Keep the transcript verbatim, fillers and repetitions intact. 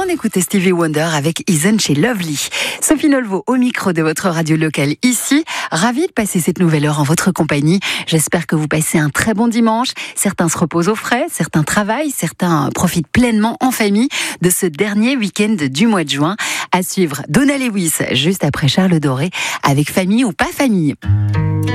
écoutait Stevie Wonder avec Isn't She Lovely. Sophie Nolvo au micro de votre radio locale ici. Ravie de passer cette nouvelle heure en votre compagnie. J'espère que vous passez un très bon dimanche. Certains se reposent au frais, certains travaillent, certains profitent pleinement en famille de ce dernier week-end du mois de juin. À suivre Donna Lewis juste après Charles Doré avec Famille ou pas famille.